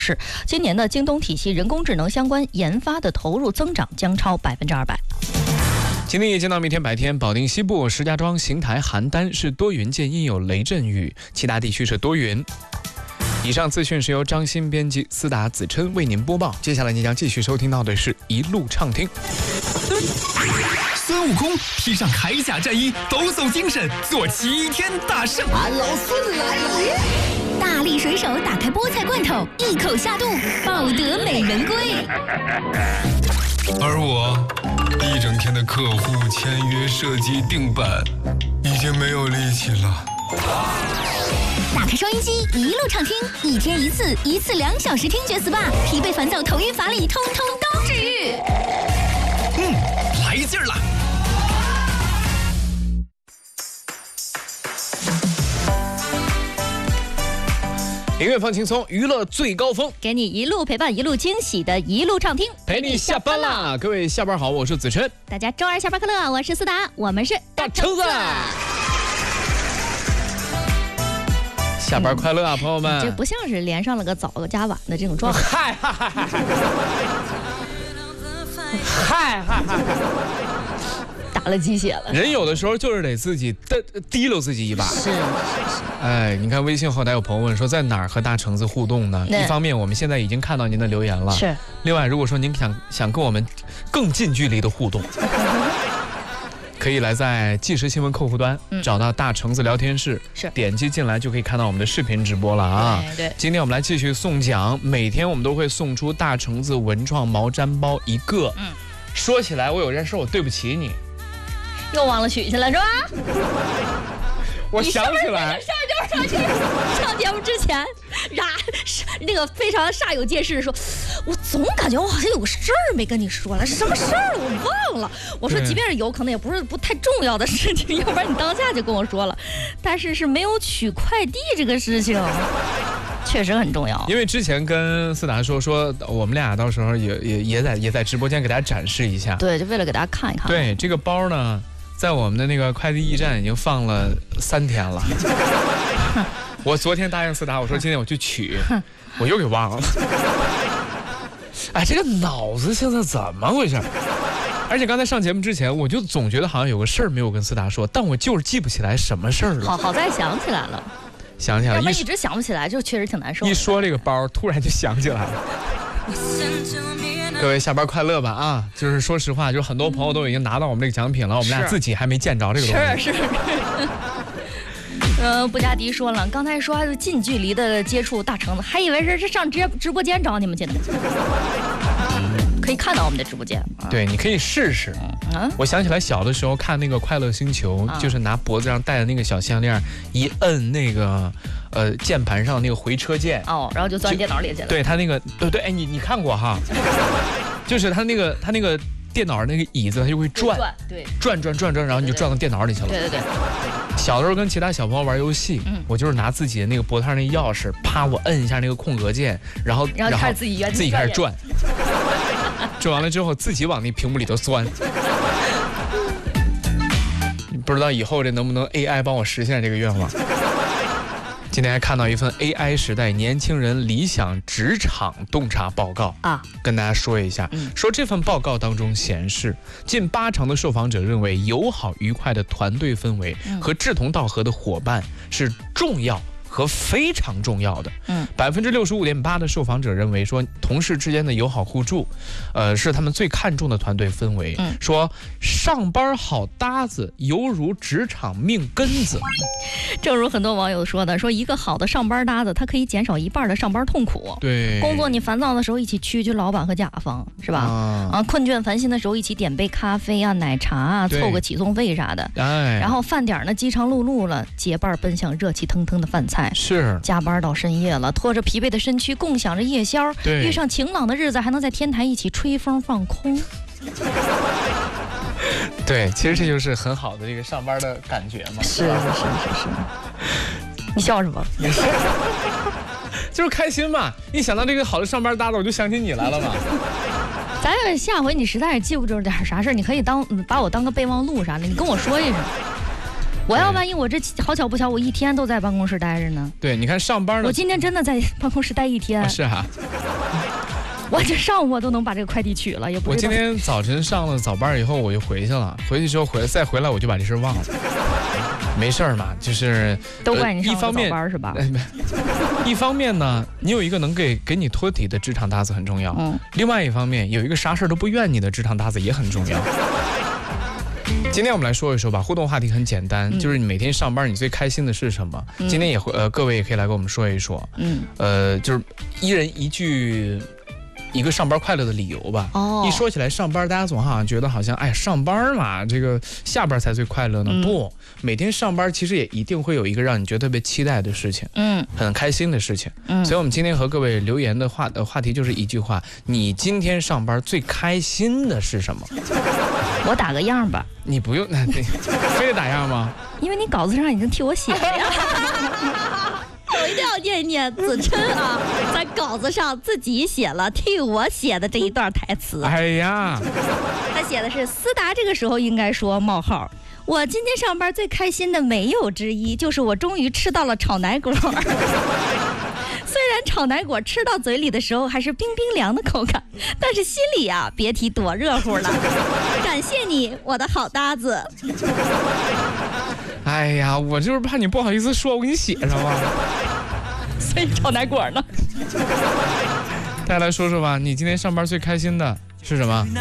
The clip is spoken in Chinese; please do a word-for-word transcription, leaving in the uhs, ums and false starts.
是今年的京东体系人工智能相关研发的投入增长将超百分之二百。 今天夜间到明天白天，保定西部、石家庄、邢台、邯郸是多云间阴有雷阵雨，其他地区是多云。以上资讯是由张鑫编辑，思达、子琛为您播报。接下来你将继续收听到的是一路畅听。 孙悟空披上铠甲战衣，抖擞精神，做齐天大圣。 俺老孙来了！ 大力水手打开菠菜罐头，一口下肚，抱得美人归。 而我一整天的客户签约、设计、定版，已经没有力气了。 打开收音机，一路畅听，一天一次，一次两小时听觉 S P A， 疲惫烦躁、头晕乏力，通通都治愈。 嗯，来劲儿了！ 音乐放轻松，娱乐最高峰， 给你一路陪伴，一路惊喜的一路畅听， 陪你下班啦！各位下班好，我是子琛。 大家周二下班快乐，我是思达，我们是大橙子。下班快乐啊，朋友们！ 这不像是连上了个早个加晚的这种状态。 嗨嗨嗨！嗨嗨嗨！ 打了鸡血了。 人有的时候就是得自己滴滴溜自己一把。 是是是。 哎，你看微信后台有朋友问说在哪儿和大橙子互动呢？一方面我们现在已经看到您的留言了。 是。 另外，如果说您想想跟我们更近距离的互动。可以来在即时新闻客户端、嗯、找到大橙子聊天室， 是点击进来就可以看到我们的视频直播了啊！ 对对， 今天我们来继续送奖，每天我们都会送出大橙子文创毛毡包一个。嗯，说起来我有件事我对不起你， 又忘了取去了是吧？ 我想起来， 上就是上去上节目之前，然那个非常煞有介事的说，我总感觉我好像有个事儿没跟你说了，是什么事儿我忘了。我说即便是有可能也不是不太重要的事情，要不然你当下就跟我说了。但是是没有取快递这个事情，确实很重要。 因为之前跟思达说说，我们俩到时候也也也在也在直播间给大家展示一下。 对，就为了给大家看一看。 对，这个包呢。在我们的那个快递驿站已经放了三天了。我昨天答应思达，我说今天我去取，我又给忘了。哎，这个脑子现在怎么回事？而且刚才上节目之前，我就总觉得好像有个事儿没有跟思达说，但我就是记不起来什么事儿了。 好好在想起来了， 想起来了， 要不然一直想不起来，就确实挺难受的。 一说这个包，突然就想起来了。各位下班快乐吧啊！就是说实话，就是很多朋友都已经拿到我们这个奖品了，我们俩自己还没见着这个东西。 是是。呃，布加迪说了，刚才说还是近距离的接触大橙子，还以为是是上直直播间找你们去的。可以看到我们的直播间。啊、 对，你可以试试。嗯、我想起来小的时候看那个《快乐星球》啊，就是拿脖子上戴的那个小项链，一摁那个呃键盘上那个回车键， 哦，然后就钻电脑里去了。 对他那个，对对，哎，你你看过哈？就是他那个他那个电脑那个椅子，它就会转， 对， 转转转转，然后你就转到电脑里去了。 对对对。 小的时候跟其他小朋友玩游戏，嗯、我就是拿自己的那个脖子上那钥匙，啪，我摁一下那个空格键，然后然后开始自己圆， 自己开始转。转完了之后，自己往那屏幕里头钻。不知道以后这能不能 A I 帮我实现这个愿望？今天还看到一份 A I 时代年轻人理想职场洞察报告啊，跟大家说一下，嗯、说这份报告当中显示，近八成的受访者认为友好愉快的团队氛围和志同道合的伙伴是重要和非常重要的。嗯，百分之六十五点八的受访者认为说，同事之间的友好互助，呃，是他们最看重的团队氛围。嗯，说上班好搭子犹如职场命根子。 正如很多网友说的，说一个好的上班搭子，它可以减少一半的上班痛苦。 对， 工作你烦躁的时候，一起蛐蛐老板和甲方，是吧？啊，啊困倦烦心的时候，一起点杯咖啡啊、奶茶啊，凑个起送费啥的。哎，然后饭点呢，饥肠辘辘了，结伴奔向热气腾腾的饭菜。 是， 加班到深夜了，拖着疲惫的身躯，共享着夜宵。 对， 遇上晴朗的日子，还能在天台一起吹风放空。 对，其实这就是很好的这个上班的感觉嘛。 是是是是是。你笑什么？ 也是，就是开心嘛。一想到这个好的上班搭子，我就想起你来了嘛。 咱要下回你实在是记不住点啥事儿，你可以当把我当个备忘录啥的，你跟我说一声。 我要万一我这好巧不巧，我一天都在办公室待着呢。 对，你看上班呢， 我今天真的在办公室待一天。 啊是啊。 我这上午我都能把这个快递取了，也不我今天早晨上了早班以后，我就回去了。回去之后回来再回来，我就把这事忘了。没事儿嘛，就是都怪你上早班是吧？ 一方面呢，你有一个能给给你托底的职场搭子很重要。嗯。另外一方面，有一个啥事儿都不怨你的职场搭子也很重要。今天我们来说一说吧，互动话题很简单，嗯、就是你每天上班你最开心的是什么？嗯、今天也会呃，各位也可以来跟我们说一说。嗯。呃，就是一人一句。一个上班快乐的理由吧。哦，一说起来上班，大家总好像觉得好像哎，上班嘛，这个下班才最快乐呢。嗯、不，每天上班其实也一定会有一个让你觉得特别期待的事情，嗯，很开心的事情。嗯，所以我们今天和各位留言的话的话题就是一句话：你今天上班最开心的是什么？ 我打个样吧。 你不用，那非得打样吗？ 因为你稿子上已经替我写了呀。我一定要念一念子琛啊，在稿子上自己写了替我写的这一段台词。 哎呀， 他写的是思达这个时候应该说冒号，我今天上班最开心的没有之一就是我终于吃到了炒奶果。虽然炒奶果吃到嘴里的时候还是冰冰凉的口感，但是心里啊别提多热乎了。感谢你，我的好搭子。 哎呀，我就是怕你不好意思说，我给你写上吧。 所以炒奶果呢？ 大家来说说吧，你今天上班最开心的是什么？